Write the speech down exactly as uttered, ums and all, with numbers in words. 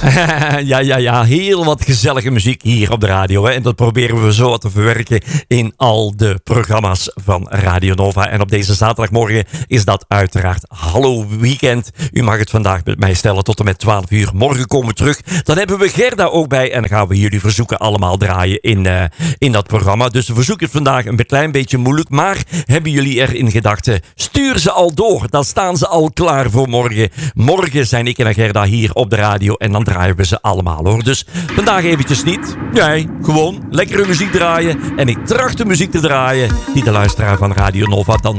ja, ja, ja. Heel wat gezellige muziek hier op de radio. Hè. En dat proberen we zo te verwerken in al de programma's van Radio Nova. En op deze zaterdagmorgen is dat uiteraard Hallo Weekend. U mag het vandaag met mij stellen tot en met twaalf uur. Morgen komen we terug. Dan hebben we Gerda ook bij. En dan gaan we jullie verzoeken allemaal draaien in, uh, in dat programma. Dus de verzoek is vandaag een klein beetje moeilijk. Maar hebben jullie er in gedachten? Stuur ze al door. Dan staan ze al klaar voor morgen. Morgen zijn ik en Gerda hier op de radio. En dan draaien we ze allemaal hoor. Dus vandaag eventjes niet. Nee, gewoon lekkere muziek draaien. En ik tracht de muziek te draaien die de luisteraar van Radio Nova dan